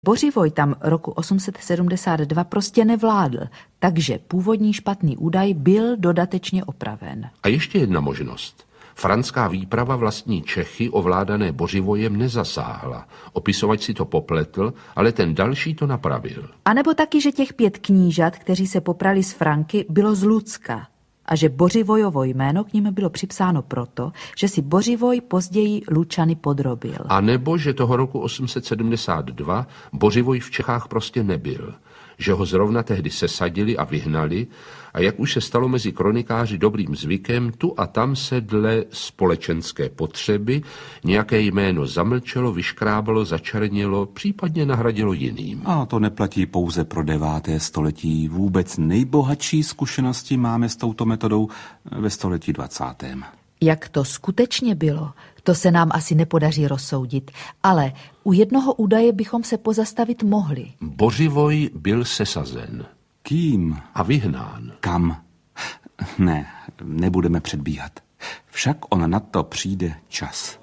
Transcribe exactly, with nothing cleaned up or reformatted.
Bořivoj tam roku osm set sedmdesát dva prostě nevládl, takže původní špatný údaj byl dodatečně opraven. A ještě jedna možnost. Franská výprava vlastní Čechy ovládané Bořivojem nezasáhla. Opisovač si to popletl, ale ten další to napravil. A nebo taky, že těch pět knížat, kteří se poprali s Franky, bylo z Lucka. A že Bořivojovo jméno k nim bylo připsáno proto, že si Bořivoj později Lučany podrobil. A nebo, že toho roku osm set sedmdesát dva Bořivoj v Čechách prostě nebyl. Že ho zrovna tehdy sesadili a vyhnali a jak už se stalo mezi kronikáři dobrým zvykem, tu a tam se dle společenské potřeby nějaké jméno zamlčelo, vyškrábalo, začernělo, případně nahradilo jiným. A to neplatí pouze pro deváté století. Vůbec nejbohatší zkušenosti máme s touto metodou ve století dvacátém. Jak to skutečně bylo, to se nám asi nepodaří rozsoudit, ale u jednoho údaje bychom se pozastavit mohli. Bořivoj byl sesazen. Kým? A vyhnán. Kam? Ne, nebudeme předbíhat. Však on na to přijde čas.